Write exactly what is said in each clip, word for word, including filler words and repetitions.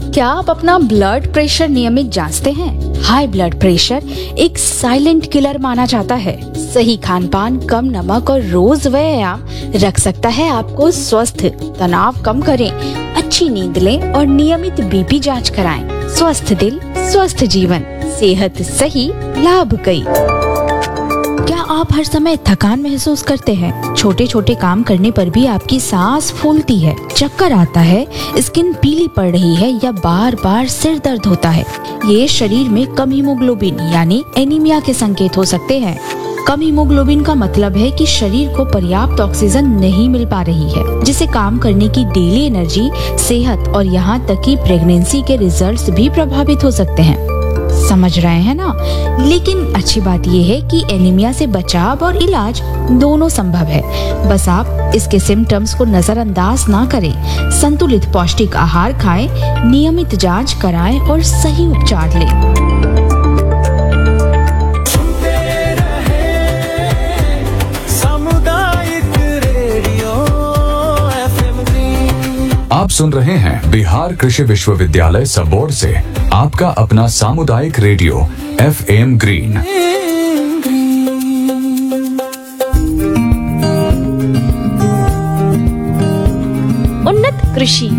क्या आप अपना ब्लड प्रेशर नियमित जांचते हैं? हाई ब्लड प्रेशर एक साइलेंट किलर माना जाता है। सही खान पान, कम नमक और रोज व्यायाम रख सकता है आपको स्वस्थ। तनाव कम करें, अच्छी नींद लें और नियमित बीपी जांच कराएं। स्वस्थ दिल, स्वस्थ जीवन, सेहत सही, लाभ कई। क्या आप हर समय थकान महसूस करते हैं? छोटे छोटे काम करने पर भी आपकी सांस फूलती है, चक्कर आता है, स्किन पीली पड़ रही है या बार बार सिर दर्द होता है? ये शरीर में कम हीमोग्लोबिन यानी एनीमिया के संकेत हो सकते हैं। कम हीमोग्लोबिन का मतलब है कि शरीर को पर्याप्त ऑक्सीजन नहीं मिल पा रही है, जिससे काम करने की डेली एनर्जी, सेहत और यहाँ तक कि प्रेगनेंसी के रिजल्ट्स भी प्रभावित हो सकते हैं। समझ रहे हैं ना? लेकिन अच्छी बात यह है कि एनीमिया से बचाव और इलाज दोनों संभव है। बस आप इसके सिम्टम्स को नजरअंदाज ना करें। संतुलित पौष्टिक आहार खाएं, नियमित जांच कराएं और सही उपचार लें। आप सुन रहे हैं बिहार कृषि विश्वविद्यालय सबोर्ड से आपका अपना सामुदायिक रेडियो एफ एम ग्रीन। उन्नत कृषि।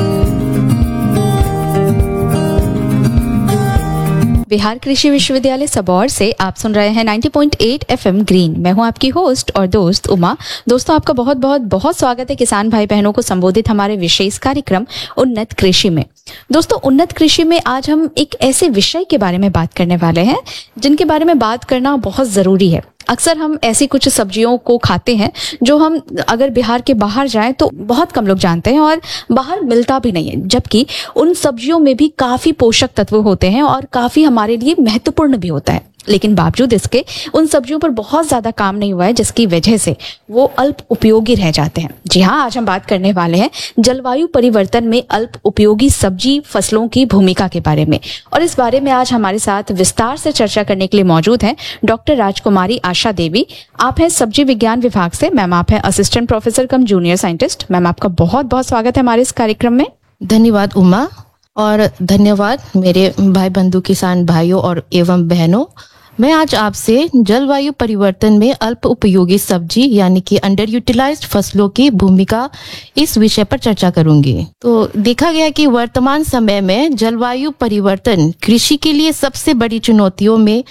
बिहार कृषि विश्वविद्यालय सबौर से आप सुन रहे हैं नब्बे पॉइंट आठ एफएम ग्रीन। मैं हूं आपकी होस्ट और दोस्त उमा। दोस्तों, आपका बहुत बहुत बहुत स्वागत है किसान भाई बहनों को संबोधित हमारे विशेष कार्यक्रम उन्नत कृषि में। दोस्तों, उन्नत कृषि में आज हम एक ऐसे विषय के बारे में बात करने वाले हैं जिनके बारे में बात करना बहुत जरूरी है। अक्सर हम ऐसी कुछ सब्जियों को खाते हैं जो हम अगर बिहार के बाहर जाएं तो बहुत कम लोग जानते हैं और बाहर मिलता भी नहीं है, जबकि उन सब्जियों में भी काफी पोषक तत्व होते हैं और काफी हमारे लिए महत्वपूर्ण भी होता है। लेकिन बावजूद इसके उन सब्जियों पर बहुत ज्यादा काम नहीं हुआ है, जिसकी वजह से वो अल्प उपयोगी रह जाते हैं। जी हाँ, आज हम बात करने वाले हैं जलवायु परिवर्तन में अल्प उपयोगी सब्जी फसलों की भूमिका के बारे में। और इस बारे में आज हमारे साथ विस्तार से चर्चा करने के लिए मौजूद हैं डॉक्टर राजकुमारी आशा देवी। आप हैं सब्जी विज्ञान विभाग से। मैम, आप हैं असिस्टेंट प्रोफेसर कम जूनियर साइंटिस्ट। मैम, आपका बहुत बहुत स्वागत है हमारे इस कार्यक्रम में। धन्यवाद उमा, और धन्यवाद मेरे भाई बंधु किसान भाइयों और एवं बहनों। मैं आज आपसे जलवायु परिवर्तन में अल्प उपयोगी सब्जी यानी कि अंडर यूटिलाइज्ड फसलों की भूमिका इस विषय पर चर्चा करूंगी। तो देखा गया कि वर्तमान समय में जलवायु परिवर्तन कृषि के लिए सबसे बड़ी चुनौतियों में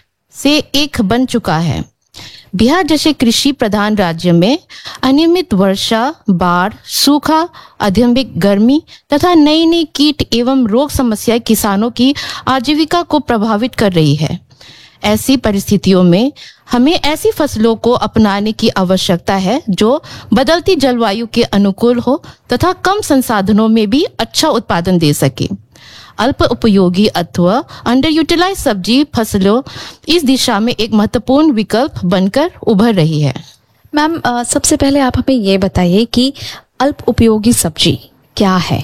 से एक बन चुका है। बिहार जैसे कृषि प्रधान राज्य में अनियमित वर्षा, बाढ़, सूखा, अत्यधिक गर्मी तथा नई नई कीट एवं रोग समस्याएं किसानों की आजीविका को प्रभावित कर रही है। ऐसी परिस्थितियों में हमें ऐसी फसलों को अपनाने की आवश्यकता है जो बदलती जलवायु के अनुकूल हो तथा कम संसाधनों में भी अच्छा उत्पादन दे सके। अल्प उपयोगी अथवा अंडर यूटिलाइज सब्जी फसलों इस दिशा में एक महत्वपूर्ण विकल्प बनकर उभर रही है। मैम, सबसे पहले आप हमें ये बताइए कि अल्प उपयोगी सब्जी क्या है?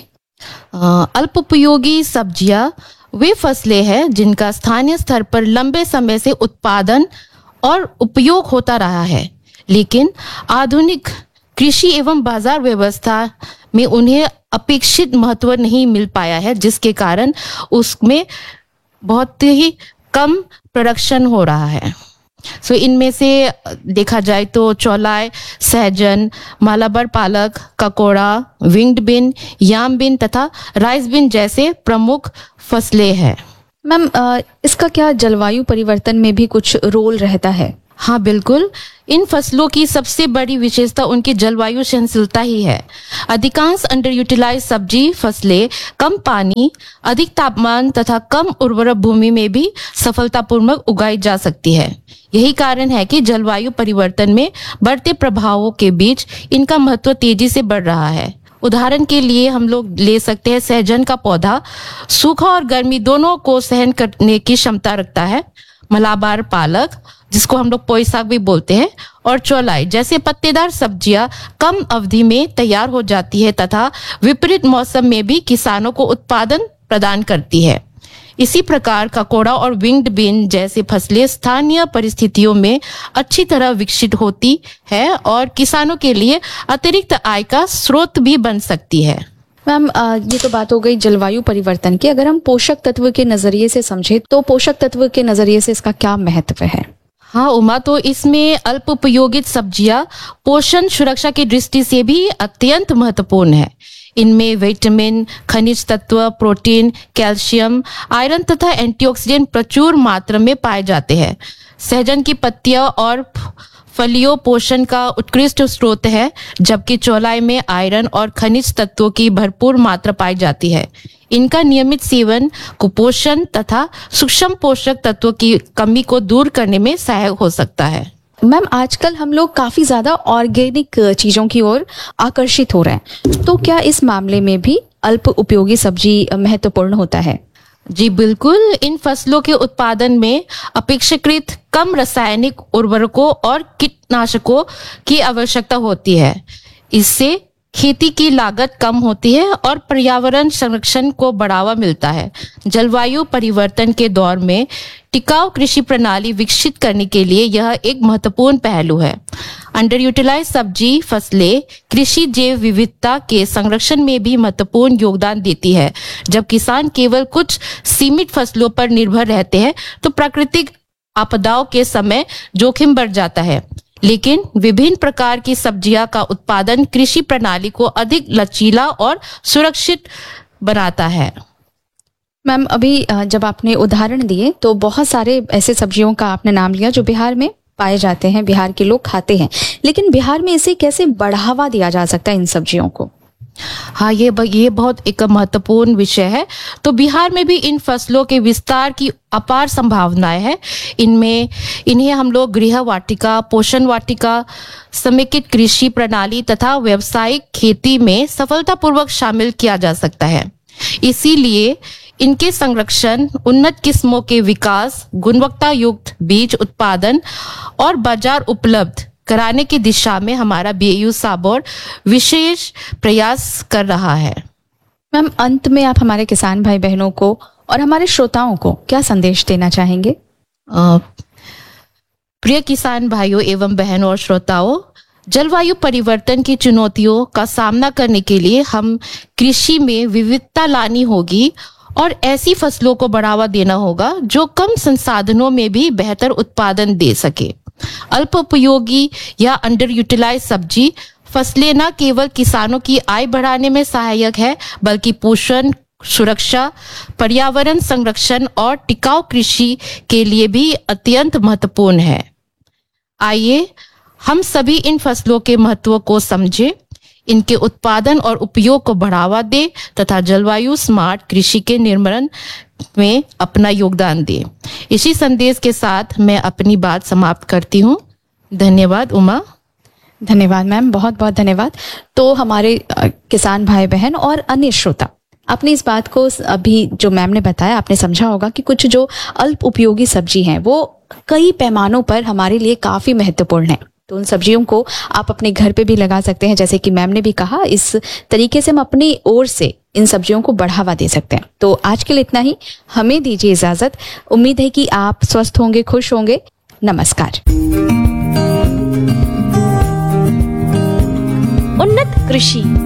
आ, अल्प उपयोगी सब्जियां वे फसलें हैं जिनका स्थानीय स्तर पर लंबे समय से उत्पादन और उपयोग होता रहा है, लेकिन आधुनिक कृषि एवं बाजार व्यवस्था में उन्हें अपेक्षित महत्व नहीं मिल पाया है, जिसके कारण उसमें बहुत ही कम प्रोडक्शन हो रहा है। सो so, इनमें से देखा जाए तो चौलाई, सहजन, मालाबार पालक, ककोड़ा, विंग्ड बीन, याम बीन तथा राइस बीन जैसे प्रमुख फसलें हैं। मैम, इसका क्या जलवायु परिवर्तन में भी कुछ रोल रहता है? हाँ बिल्कुल, इन फसलों की सबसे बड़ी विशेषता उनकी जलवायु सहनशीलता ही है। अधिकांश अंडर यूटिलाइज सब्जी फसलें कम पानी, अधिक तापमान तथा कम उर्वरक भूमि में भी सफलतापूर्वक उगाई जा सकती है। यही कारण है कि जलवायु परिवर्तन में बढ़ते प्रभावों के बीच इनका महत्व तेजी से बढ़ रहा है। उदाहरण के लिए हम लोग ले सकते हैं सहजन का पौधा सूखा और गर्मी दोनों को सहन करने की क्षमता रखता है। मलाबार पालक, जिसको हम लोग पोई साग भी बोलते हैं, और चौलाई जैसे पत्तेदार सब्जियां कम अवधि में तैयार हो जाती है तथा विपरीत मौसम में भी किसानों को उत्पादन प्रदान करती है। इसी प्रकार ककोड़ा और विंग्ड बीन जैसी फसलें स्थानीय परिस्थितियों में अच्छी तरह विकसित होती है और किसानों के लिए अतिरिक्त आय का स्रोत भी बन सकती है। मैम ये तो बात हो गई जलवायु परिवर्तन की। अगर हम पोषक तत्व के नजरिए से समझे तो पोषक तत्व के नजरिए से इसका क्या महत्व है? हाँ उमा, तो इसमें अल्प उपयोगित सब्जियां पोषण सुरक्षा की दृष्टि से भी अत्यंत महत्वपूर्ण है। इनमें विटामिन, खनिज तत्व, प्रोटीन, कैल्शियम, आयरन तथा एंटीऑक्सीडेंट प्रचुर मात्रा में पाए जाते हैं। सहजन की पत्तियां और फलियों पोषण का उत्कृष्ट स्रोत है, जबकि चौलाई में आयरन और खनिज तत्वों की भरपूर मात्रा पाई जाती है। इनका नियमित सेवन कुपोषण तथा सूक्ष्म पोषक तत्वों की कमी को दूर करने में सहायक हो सकता है। मैम आजकल हम लोग काफी ज्यादा ऑर्गेनिक चीजों की ओर आकर्षित हो रहे हैं, तो क्या इस मामले में भी अल्प उपयोगी सब्जी महत्वपूर्ण होता है? जी बिल्कुल, इन फसलों के उत्पादन में अपेक्षाकृत कम रासायनिक उर्वरकों और कीटनाशकों की आवश्यकता होती है। इससे खेती की लागत कम होती है और पर्यावरण संरक्षण को बढ़ावा मिलता है। जलवायु परिवर्तन के दौर में टिकाऊ कृषि प्रणाली विकसित करने के लिए यह एक महत्वपूर्ण पहलू है। अंडर यूटिलाइज सब्जी फसलें कृषि जैव विविधता के संरक्षण में भी महत्वपूर्ण योगदान देती है। जब किसान केवल कुछ सीमित फसलों पर निर्भर रहते हैं तो प्राकृतिक आपदाओं के समय जोखिम बढ़ जाता है, लेकिन विभिन्न प्रकार की सब्जियां का उत्पादन कृषि प्रणाली को अधिक लचीला और सुरक्षित बनाता है। मैम अभी जब आपने उदाहरण दिए तो बहुत सारे ऐसे सब्जियों का आपने नाम लिया जो बिहार में पाए जाते हैं, बिहार के लोग खाते हैं, लेकिन बिहार में इसे कैसे बढ़ावा दिया जा सकता है इन सब्जियों को? हाँ ये ये बहुत एक महत्वपूर्ण विषय है। तो बिहार में भी इन फसलों के विस्तार की अपार संभावनाएं हैं। इनमें इन्हें हम लोग गृह वाटिका, पोषण वाटिका, समेकित कृषि प्रणाली तथा व्यावसायिक खेती में सफलतापूर्वक शामिल किया जा सकता है। इसीलिए इनके संरक्षण, उन्नत किस्मों के विकास, गुणवत्ता युक्त बीज उत्पादन और बाजार उपलब्ध कराने की दिशा में हमारा बीएयू साबौर विशेष प्रयास कर रहा है। मैम अंत में आप हमारे किसान भाई बहनों को और हमारे श्रोताओं को क्या संदेश देना चाहेंगे? आ, प्रिय किसान भाइयों एवं बहनों और श्रोताओं, जलवायु परिवर्तन की चुनौतियों का सामना करने के लिए हम कृषि में विविधता लानी होगी और ऐसी फसलों को बढ़ावा देना होगा जो कम संसाधनों में भी बेहतर उत्पादन दे सके। अल्प उपयोगी या अंडर यूटिलाइज सब्जी फसलें न केवल किसानों की आय बढ़ाने में सहायक है, बल्कि पोषण, सुरक्षा, पर्यावरण संरक्षण और टिकाऊ कृषि के लिए भी अत्यंत महत्वपूर्ण है। आइए हम सभी इन फसलों के महत्व को समझें, इनके उत्पादन और उपयोग को बढ़ावा दे तथा जलवायु स्मार्ट कृषि के निर्माण में अपना योगदान दे। इसी संदेश के साथ मैं अपनी बात समाप्त करती हूँ। धन्यवाद उमा। धन्यवाद मैम, बहुत बहुत धन्यवाद। तो हमारे किसान भाई बहन और अन्य श्रोता, आपने इस बात को अभी जो मैम ने बताया आपने समझा होगा कि कुछ जो अल्प उपयोगी सब्जी हैं वो कई पैमानों पर हमारे लिए काफी महत्वपूर्ण है। तो उन सब्जियों को आप अपने घर पे भी लगा सकते हैं, जैसे कि मैम ने भी कहा। इस तरीके से हम अपनी ओर से इन सब्जियों को बढ़ावा दे सकते हैं। तो आज के लिए इतना ही, हमें दीजिए इजाजत। उम्मीद है कि आप स्वस्थ होंगे, खुश होंगे। नमस्कार। उन्नत कृषि